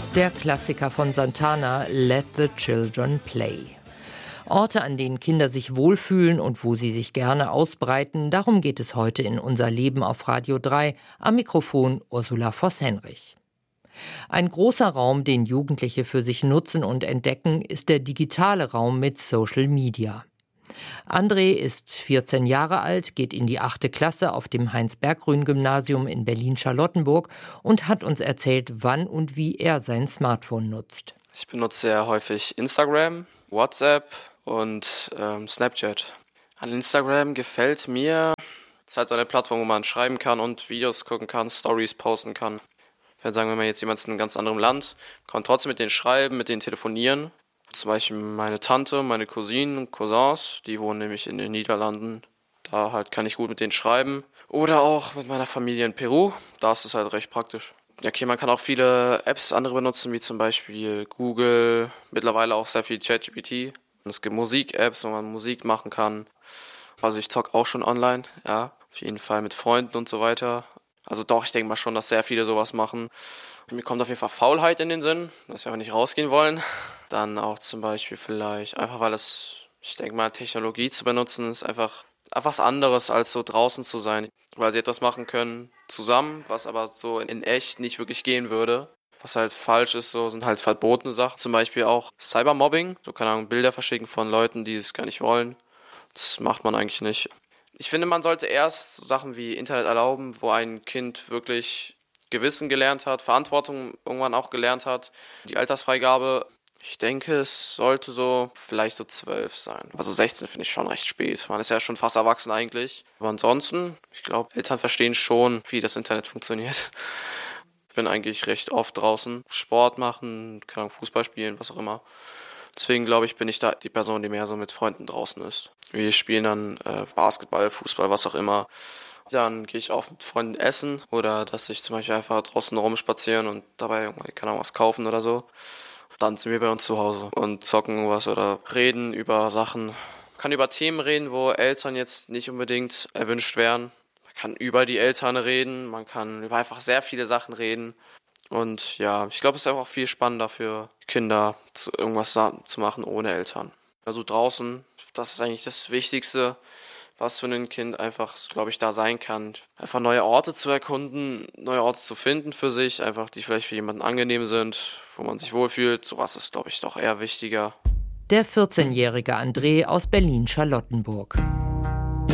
Der Klassiker von Santana, Let the Children Play. Orte, an denen Kinder sich wohlfühlen und wo sie sich gerne ausbreiten, darum geht es heute in Unser Leben auf Radio 3. Am Mikrofon Ursula Voss-Henrich. Ein großer Raum, den Jugendliche für sich nutzen und entdecken, ist der digitale Raum mit Social Media. André ist 14 Jahre alt, geht in die 8. Klasse auf dem Heinz-Berggrün-Gymnasium in Berlin-Charlottenburg und hat uns erzählt, wann und wie er sein Smartphone nutzt. Ich benutze sehr häufig Instagram, WhatsApp und Snapchat. An Instagram gefällt mir, es ist halt so eine Plattform, wo man schreiben kann und Videos gucken kann, Stories posten kann. Wenn sagen wir mal jetzt jemand ist in einem ganz anderen Land, kann man trotzdem mit denen schreiben, mit denen telefonieren. Zum Beispiel meine Tante, meine Cousinen und Cousins, die wohnen nämlich in den Niederlanden. Da halt kann ich gut mit denen schreiben. Oder auch mit meiner Familie in Peru, da ist es halt recht praktisch. Okay, man kann auch viele Apps andere benutzen, wie zum Beispiel Google, mittlerweile auch sehr viel ChatGPT. Und es gibt Musik-Apps, wo man Musik machen kann. Also ich zocke auch schon online, ja, auf jeden Fall mit Freunden und so weiter. Also doch, ich denke mal schon, dass sehr viele sowas machen. Mir kommt auf jeden Fall Faulheit in den Sinn, dass wir aber nicht rausgehen wollen. Dann auch zum Beispiel vielleicht, einfach weil ich denke mal, Technologie zu benutzen ist einfach was anderes, als so draußen zu sein. Weil sie etwas machen können zusammen, was aber so in echt nicht wirklich gehen würde. Was halt falsch ist, so sind halt verbotene Sachen. Zum Beispiel auch Cybermobbing, so keine Ahnung, Bilder verschicken von Leuten, die es gar nicht wollen. Das macht man eigentlich nicht. Ich finde, man sollte erst so Sachen wie Internet erlauben, wo ein Kind wirklich Gewissen gelernt hat, Verantwortung irgendwann auch gelernt hat. Die Altersfreigabe, ich denke, es sollte so vielleicht so 12 sein. Also 16 finde ich schon recht spät. Man ist ja schon fast erwachsen eigentlich. Aber ansonsten, ich glaube, Eltern verstehen schon, wie das Internet funktioniert. Ich bin eigentlich recht oft draußen. Sport machen, keine Ahnung, Fußball spielen, was auch immer. Deswegen glaube ich, bin ich da die Person, die mehr so mit Freunden draußen ist. Wir spielen dann Basketball, Fußball, was auch immer. Dann gehe ich auch mit Freunden essen oder dass ich zum Beispiel einfach draußen rumspazieren und dabei irgendwie, keine Ahnung, was kaufen oder so. Dann sind wir bei uns zu Hause und zocken was oder reden über Sachen. Man kann über Themen reden, wo Eltern jetzt nicht unbedingt erwünscht wären. Man kann über die Eltern reden, man kann über einfach sehr viele Sachen reden. Und ja, ich glaube, es ist einfach viel spannender für Kinder, irgendwas zu machen ohne Eltern. Also draußen, das ist eigentlich das Wichtigste, was für ein Kind einfach, glaube ich, da sein kann. Einfach neue Orte zu erkunden, neue Orte zu finden für sich, einfach die vielleicht für jemanden angenehm sind, wo man sich wohlfühlt. Sowas ist, glaube ich, doch eher wichtiger. Der 14-jährige André aus Berlin-Charlottenburg.